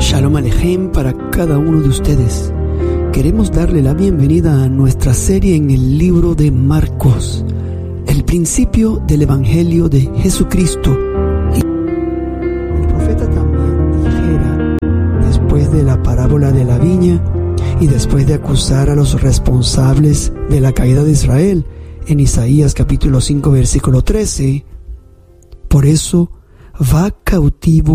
Shalom Alejem para cada uno de ustedes. Queremos darle la bienvenida a nuestra serie en el libro de Marcos, el principio del Evangelio de Jesucristo. El profeta también dijera, después de la parábola de la viña y después de acusar a los responsables de la caída de Israel, en Isaías capítulo 5 versículo 13, por eso va cautivo